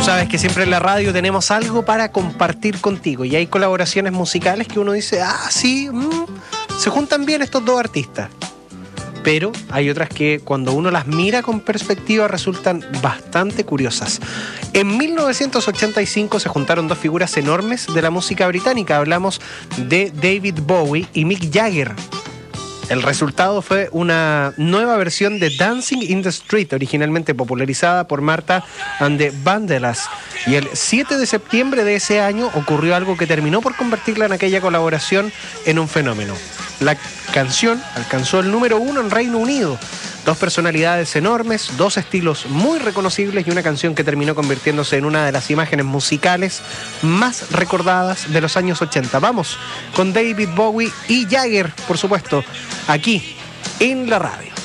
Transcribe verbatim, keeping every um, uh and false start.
sabes que siempre en la radio tenemos algo para compartir contigo y hay colaboraciones musicales que uno dice, ah, sí, mmm, se juntan bien estos dos artistas. Pero hay otras que cuando uno las mira con perspectiva resultan bastante curiosas. En mil novecientos ochenta y cinco se juntaron dos figuras enormes de la música británica. Hablamos de David Bowie y Mick Jagger. El resultado fue una nueva versión de Dancing in the Street, originalmente popularizada por Martha and the Vandellas. Y el siete de septiembre de ese año ocurrió algo que terminó por convertirla en aquella colaboración en un fenómeno. La canción alcanzó el número uno en Reino Unido. Dos personalidades enormes, dos estilos muy reconocibles y una canción que terminó convirtiéndose en una de las imágenes musicales más recordadas de los años ochenta. Vamos con David Bowie y Jagger, por supuesto, aquí en la radio.